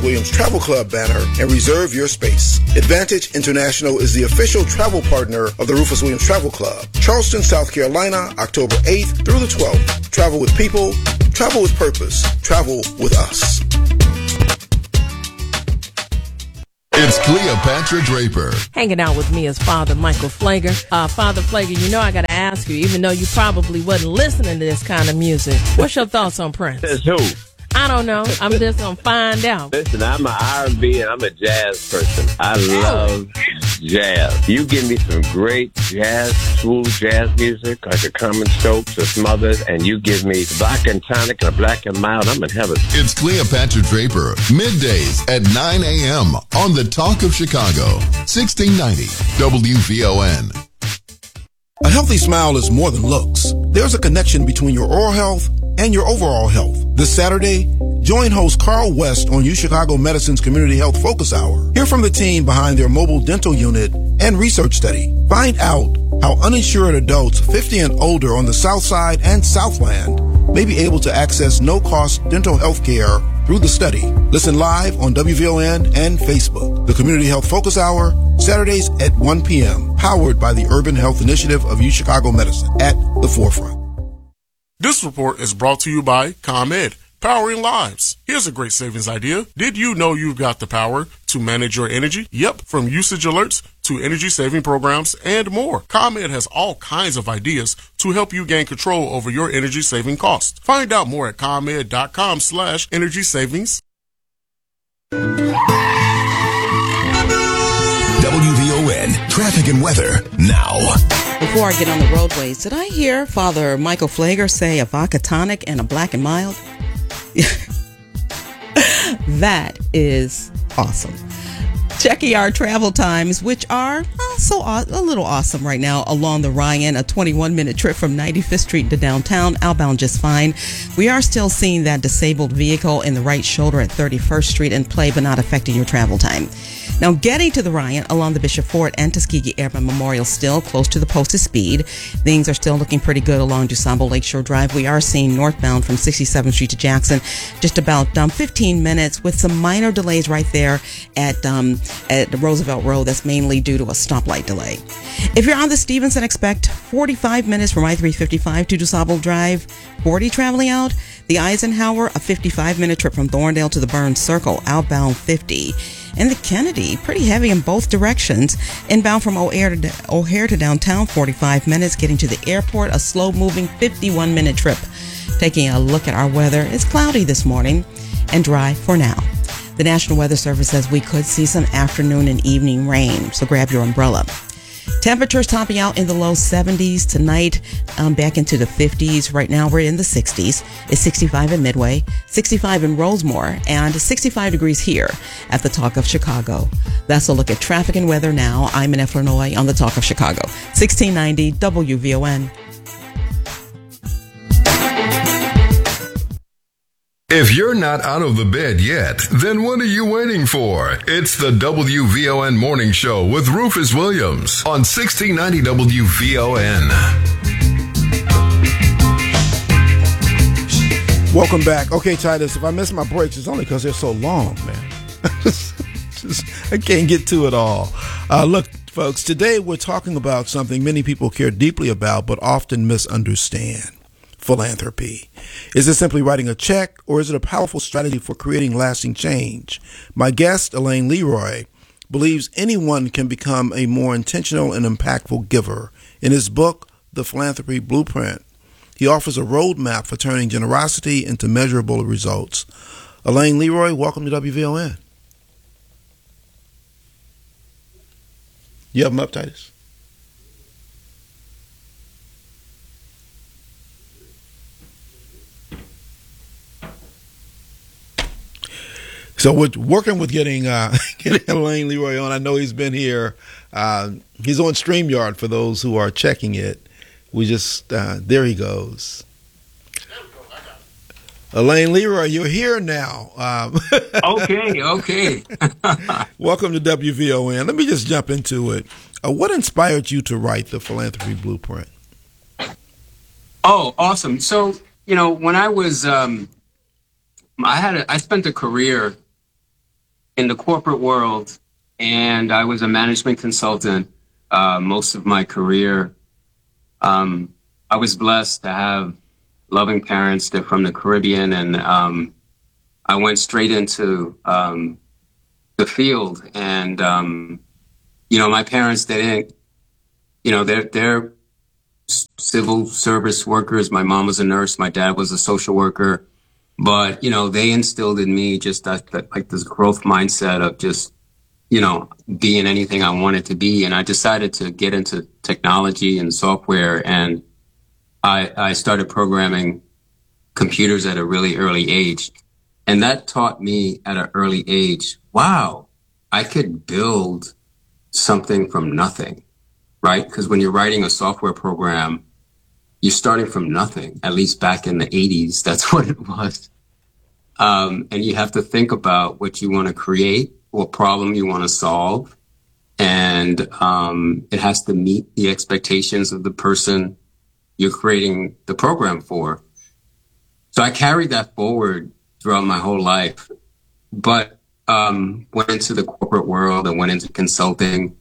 Williams Travel Club banner and reserve your space. Advantage International is the official travel partner of the Rufus Williams Travel Club. Charleston, South Carolina, October 8th through the 12th. Travel with people, travel with purpose, travel with us. It's Cleopatra Draper. Hanging out with me is Father Michael Pfleger. Father Pfleger, you know I got to ask you, even though you probably wasn't listening to this kind of music, what's your thoughts on Prince? Says who? I don't know. I'm just going to find out. Listen, I'm an R&B and I'm a jazz person. I love jazz. You give me some great jazz, smooth jazz music, like a Carmen Stokes or some others, and you give me Black and Tonic and Black and Mild, I'm in heaven. It's Cleopatra Draper, middays at 9 a.m. on the Talk of Chicago, 1690 WVON. A healthy smile is more than looks. There's a connection between your oral health and your overall health. This Saturday, join host Carl West on UChicago Medicine's Community Health Focus Hour. Hear from the team behind their mobile dental unit and research study. Find out how uninsured adults 50 and older on the South Side and Southland may be able to access no-cost dental health care through the study. Listen live on WVON and Facebook. The Community Health Focus Hour, Saturdays at 1 p.m., powered by the Urban Health Initiative of UChicago Medicine at the forefront. This report is brought to you by ComEd, powering lives. Here's a great savings idea. Did you know you've got the power to manage your energy? Yep, from usage alerts to energy saving programs and more. ComEd has all kinds of ideas to help you gain control over your energy saving costs. Find out more at ComEd.com/energy savings. WVON traffic and weather now. Before I get on the roadways, did I hear Father Michael Pfleger say a vodka tonic and a Black and Mild? That is awesome. Checking our travel times, which are a little awesome right now along the Ryan, a 21-minute trip from 95th Street to downtown, outbound just fine. We are still seeing that disabled vehicle in the right shoulder at 31st Street in play, but not affecting your travel time. Now, getting to the Ryan along the Bishop Ford and Tuskegee Airmen Memorial still close to the posted speed. Things are still looking pretty good along DuSable Lakeshore Drive. We are seeing northbound from 67th Street to Jackson just about 15 minutes with some minor delays right there at the Roosevelt Road. That's mainly due to a stoplight delay. If you're on the Stevenson, expect 45 minutes from I-355 to DuSable Drive. 40 traveling out. The Eisenhower, a 55-minute trip from Thorndale to the Burns Circle, outbound 50. And the Kennedy, pretty heavy in both directions. Inbound from O'Hare to downtown, 45 minutes. Getting to the airport, a slow-moving 51-minute trip. Taking a look at our weather, it's cloudy this morning and dry for now. The National Weather Service says we could see some afternoon and evening rain, so grab your umbrella. Temperatures topping out in the low 70s tonight, back into the 50s. Right now we're in the 60s. It's 65 in Midway, 65 in Rosemore, and 65 degrees here at the Talk of Chicago. That's a look at traffic and weather now. I'm Annette Flanoy on the Talk of Chicago, 1690 WVON. If you're not out of the bed yet, then what are you waiting for? It's the WVON Morning Show with Rufus Williams on 1690 WVON. Welcome back. Okay, Titus, if I miss my breaks, it's only because they're so long, man. I can't get to it all. Look, folks, today we're talking about something many people care deeply about but often misunderstand. Philanthropy. Is it simply writing a check, or is it a powerful strategy for creating lasting change? My guest, Elaine Leroy, believes anyone can become a more intentional and impactful giver. In his book, The Philanthropy Blueprint, he offers a roadmap for turning generosity into measurable results. Elaine Leroy, welcome to WVON. You have them up, Titus? So we're working with getting Elaine Leroy on. I know he's been here. He's on StreamYard for those who are checking it. We just, there he goes. Elaine Leroy, you're here now. Okay. Welcome to WVON. Let me just jump into it. What inspired you to write the Philanthropy Blueprint? Oh, awesome. So, when I was, I spent a career in the corporate world, and I was a management consultant most of my career. I was blessed to have loving parents. They're from the Caribbean, and I went straight into the field. And my parents, they didn't, they're civil service workers. My mom was a nurse. My dad was a social worker. But, they instilled in me just that like this growth mindset of just, being anything I wanted to be. And I decided to get into technology and software. And I started programming computers at a really early age. And that taught me at an early age, wow, I could build something from nothing, right? Because when you're writing a software program, you're starting from nothing, at least back in the 80s. That's what it was. And you have to think about what you want to create, what problem you want to solve. And it has to meet the expectations of the person you're creating the program for. So I carried that forward throughout my whole life, but went into the corporate world and went into consulting.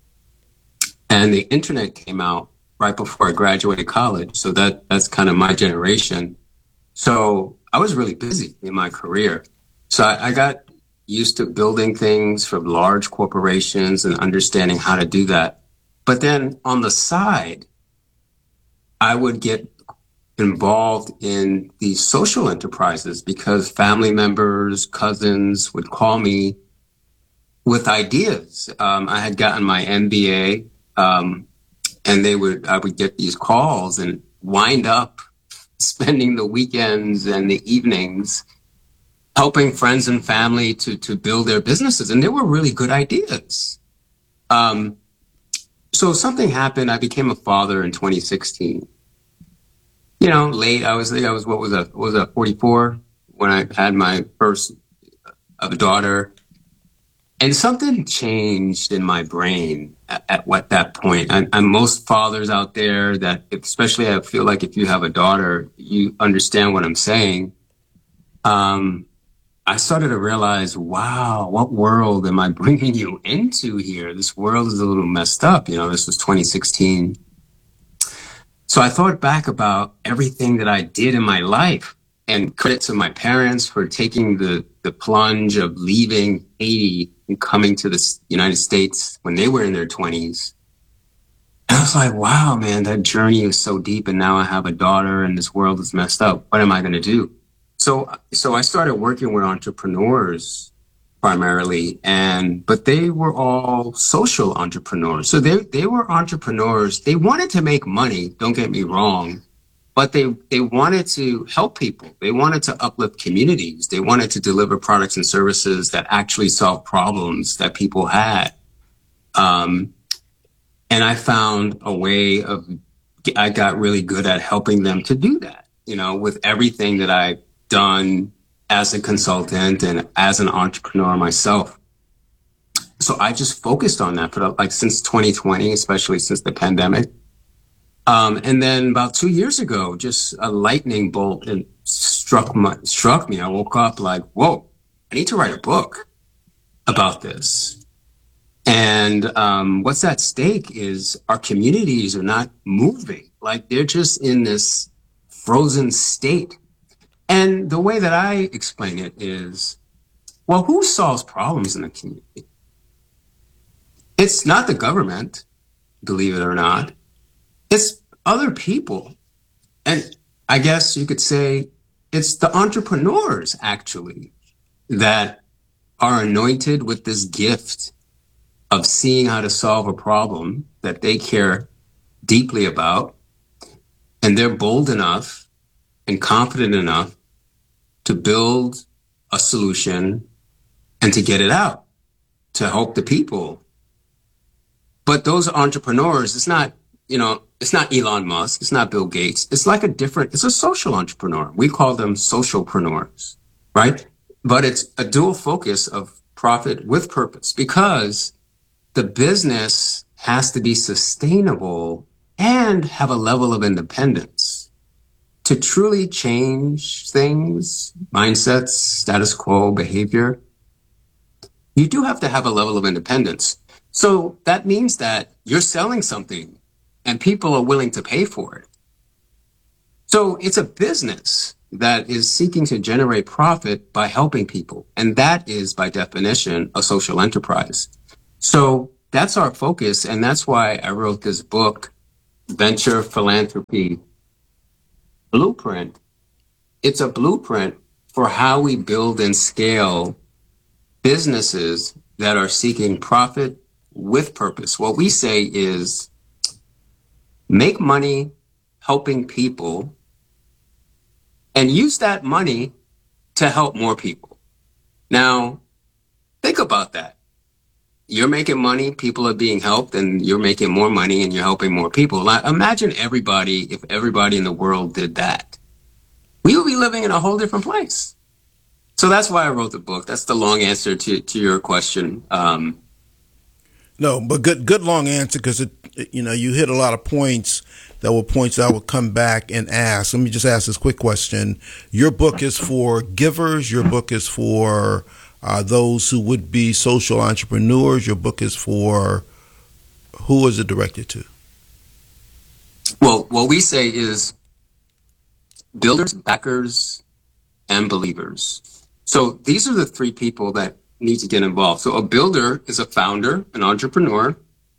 And the internet came out right before I graduated college. So that's kind of my generation. So I was really busy in my career. So I got used to building things for large corporations and understanding how to do that. But then on the side, I would get involved in these social enterprises because family members, cousins would call me with ideas. I had gotten my MBA, and I would get these calls and wind up spending the weekends and the evenings helping friends and family to build their businesses. And they were really good ideas. So something happened. I became a father in 2016. Late. I was 44 when I had my first daughter. And something changed in my brain at that point. And most fathers out there that, especially I feel like if you have a daughter, you understand what I'm saying. I started to realize, wow, what world am I bringing you into here? This world is a little messed up. This was 2016. So I thought back about everything that I did in my life, and credit to my parents for taking the plunge of leaving Haiti and coming to the United States when they were in their 20s. And I was like, wow, man, that journey is so deep. And now I have a daughter and this world is messed up. What am I going to do? So I started working with entrepreneurs primarily, but they were all social entrepreneurs. So they were entrepreneurs. They wanted to make money, don't get me wrong, but they wanted to help people. They wanted to uplift communities. They wanted to deliver products and services that actually solve problems that people had. And I found a way I got really good at helping them to do that, with everything that I've done as a consultant and as an entrepreneur myself. So I just focused on that for since 2020, especially since the pandemic. And then about 2 years ago, just a lightning bolt struck me. I woke up like, whoa, I need to write a book about this. And what's at stake is our communities are not moving. Like they're just in this frozen state. And the way that I explain it is, well, who solves problems in the community? It's not the government, believe it or not. It's other people. And I guess you could say it's the entrepreneurs, actually, that are anointed with this gift of seeing how to solve a problem that they care deeply about. And they're bold enough and confident enough to build a solution and to get it out, to help the people. But those entrepreneurs, it's not Elon Musk, it's not Bill Gates. It's it's a social entrepreneur. We call them socialpreneurs, right? But it's a dual focus of profit with purpose, because the business has to be sustainable and have a level of independence. To truly change things, mindsets, status quo, behavior, you do have to have a level of independence. So that means that you're selling something and people are willing to pay for it. So it's a business that is seeking to generate profit by helping people. And that is, by definition, a social enterprise. So that's our focus. And that's why I wrote this book, Venture Philanthropy Blueprint. It's a blueprint for how we build and scale businesses that are seeking profit with purpose. What we say is make money helping people and use that money to help more people. Now, think about that. You're making money, people are being helped, and you're making more money and you're helping more people. Now, imagine if everybody in the world did that. We would be living in a whole different place. So that's why I wrote the book. That's the long answer to your question. No, but good long answer, because you hit a lot of points that were points that I would come back and ask. Let me just ask this quick question. Your book is for givers. Your book is for those who would be social entrepreneurs. Your book is for who is it directed to? Well, what we say is builders, backers, and believers. So these are the three people that need to get involved. So a builder is a founder, an entrepreneur.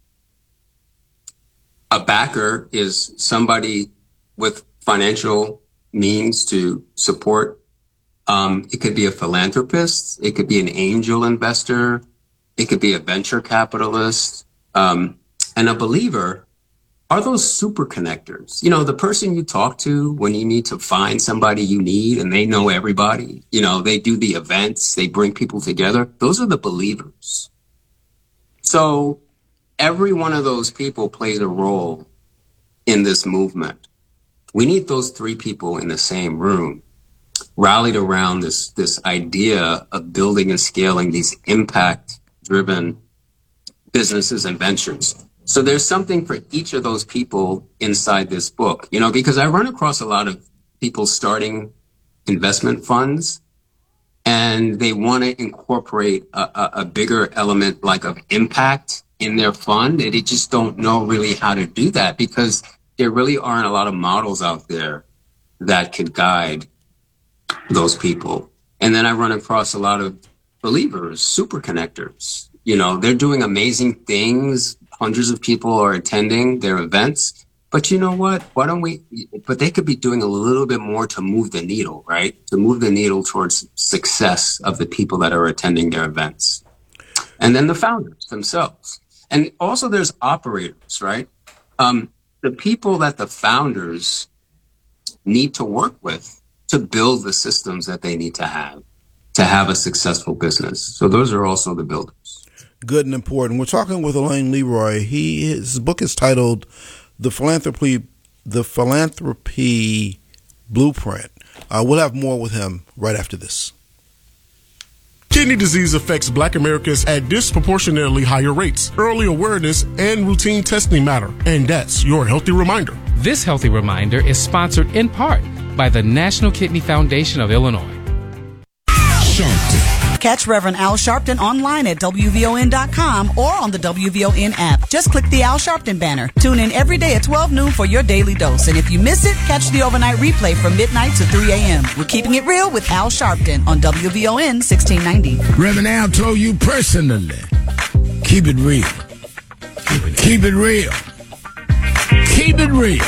A backer is somebody with financial means to support. It could be a philanthropist. It could be an angel investor. It could be a venture capitalist. And a believer are those super connectors. The person you talk to when you need to find somebody you need and they know everybody. They do the events. They bring people together. Those are the believers. So every one of those people plays a role in this movement. We need those three people in the same room, rallied around this idea of building and scaling these impact-driven businesses and ventures. So there's something for each of those people inside this book, because I run across a lot of people starting investment funds and they want to incorporate a bigger element like of impact in their fund, and they just don't know really how to do that because there really aren't a lot of models out there that could guide those people. And then I run across a lot of believers, super connectors. They're doing amazing things. Hundreds of people are attending their events. But you know what? But they could be doing a little bit more to move the needle, right? To move the needle towards success of the people that are attending their events. And then the founders themselves. And also there's operators, right? The people that the founders need to work with to build the systems that they need to have a successful business. So those are also the builders. Good and important. We're talking with Elaine Leroy. His book is titled The Philanthropy Blueprint. We'll have more with him right after this. Kidney disease affects Black Americans at disproportionately higher rates. Early awareness and routine testing matter, and that's your healthy reminder. This healthy reminder is sponsored in part by the National Kidney Foundation of Illinois. Catch Reverend Al Sharpton online at WVON.com or on the WVON app. Just click the Al Sharpton banner. Tune in every day at 12 noon for your daily dose. And if you miss it, catch the overnight replay from midnight to 3 a.m. We're keeping it real with Al Sharpton on WVON 1690. Reverend Al told you personally, keep it real. Keep it real. Keep it real.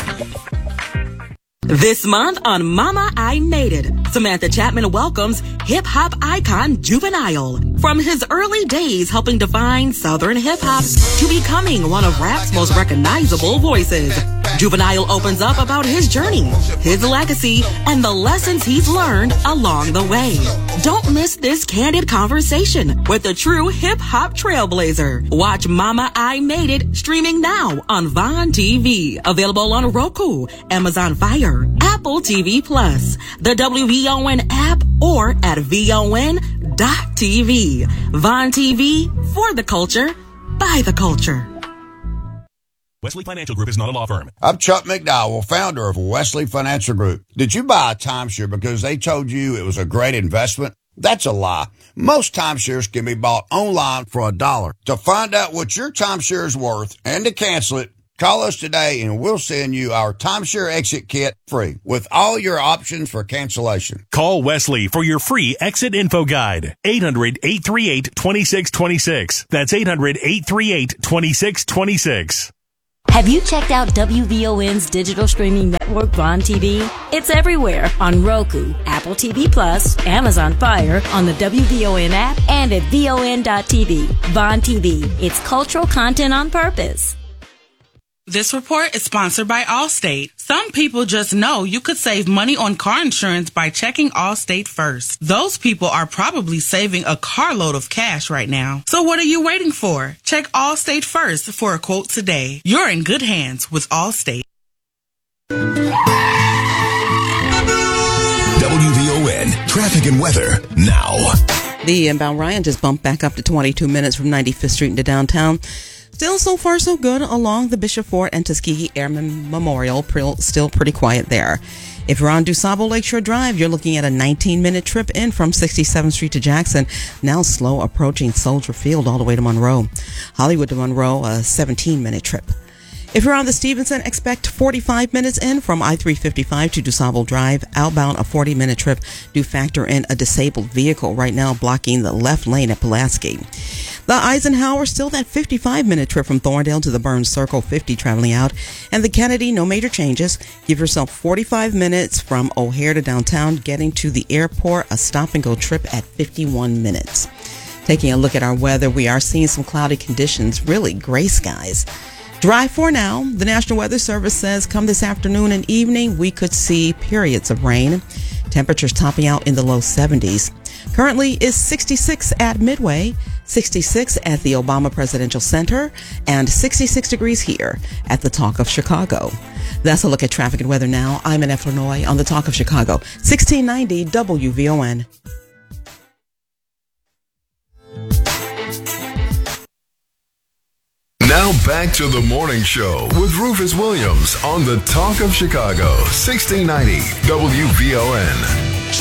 This month on Mama, I Made It, Samantha Chapman welcomes hip-hop icon Juvenile. From his early days helping define Southern hip-hop to becoming one of rap's most recognizable voices, Juvenile opens up about his journey, his legacy, and the lessons he's learned along the way. Don't miss this candid conversation with a true hip-hop trailblazer. Watch Mama, I Made It streaming now on Vaughn TV. Available on Roku, Amazon Fire, Apple TV+, the WVON app, or at VON.TV. Vaughn TV, for the culture, by the culture. Wesley Financial Group is not a law firm. I'm Chuck McDowell, founder of Wesley Financial Group. Did you buy a timeshare because they told you it was a great investment? That's a lie. Most timeshares can be bought online for $1. To find out what your timeshare is worth and to cancel it, call us today and we'll send you our timeshare exit kit free with all your options for cancellation. Call Wesley for your free exit info guide. 800-838-2626. That's 800-838-2626. Have you checked out WVON's digital streaming network, Vaughn TV? It's everywhere on Roku, Apple TV Plus, Amazon Fire, on the WVON app, and at VON.TV. Vaughn TV. It's cultural content on purpose. This report is sponsored by Allstate. Some people just know you could save money on car insurance by checking Allstate first. Those people are probably saving a carload of cash right now. So what are you waiting for? Check Allstate first for a quote today. You're in good hands with Allstate. WVON traffic and weather now. The inbound Ryan just bumped back up to 22 minutes from 95th Street into downtown. Still so far so good along the Bishop Fort and Tuskegee Airmen Memorial. Still pretty quiet there. If you're on DuSable Lakeshore Drive, you're looking at a 19-minute trip in from 67th Street to Jackson. Now slow approaching Soldier Field all the way to Monroe. Hollywood to Monroe, a 17-minute trip. If you're on the Stevenson, expect 45 minutes in from I-355 to DuSable Drive. Outbound, a 40-minute trip. Do factor in a disabled vehicle right now blocking the left lane at Pulaski. The Eisenhower, still that 55-minute trip from Thorndale to the Burns Circle, 50 traveling out. And the Kennedy, no major changes. Give yourself 45 minutes from O'Hare to downtown, getting to the airport, a stop-and-go trip at 51 minutes. Taking a look at our weather, we are seeing some cloudy conditions, really gray skies. Dry for now. The National Weather Service says come this afternoon and evening, we could see periods of rain. Temperatures topping out in the low 70s. Currently is 66 at Midway, 66 at the Obama Presidential Center, and 66 degrees here at the Talk of Chicago. That's a look at traffic and weather now. I'm Annette Flanoy on the Talk of Chicago, 1690 WVON. Now back to the morning show with Rufus Williams on the Talk of Chicago, 1690 WVON.